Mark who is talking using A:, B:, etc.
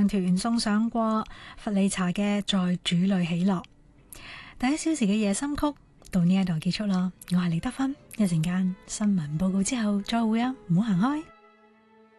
A: 唱團送上過弗利查嘅在主裏喜樂。第一小時嘅夜心曲到呢一度結束啦，我係李德芬，一陣間新聞報告之後再會啊，唔好行開。